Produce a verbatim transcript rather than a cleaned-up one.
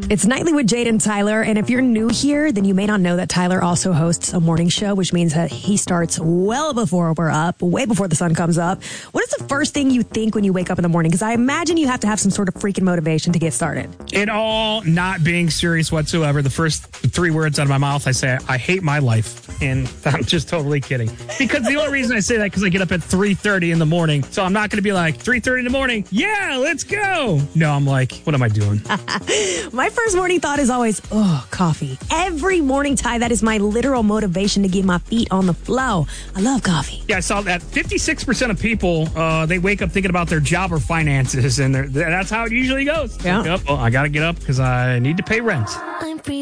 It's Nightly with Jade and Tyler, and if you're new here, then you may not know that Tyler also hosts a morning show, which means that he starts well before we're up, way before the sun comes up. What is the first thing you think when you wake up in the morning? Because I imagine you have to have some sort of freaking motivation to get started. In all not being serious whatsoever, the first three words out of my mouth, I say, I hate my life. And I'm just totally kidding. Because the only reason I say that because I get up at three thirty in the morning. So I'm not going to be like, three thirty in the morning, yeah, let's go. No, I'm like, what am I doing? My first morning thought is always, oh, coffee. Every morning, Ty, that is my literal motivation to get my feet on the flow. I love coffee. Yeah, I saw that fifty-six percent of people, uh, they wake up thinking about their job or finances, and that's how it usually goes. Yeah. Wake up, oh, I got to get up because I need to pay rent. I'm free.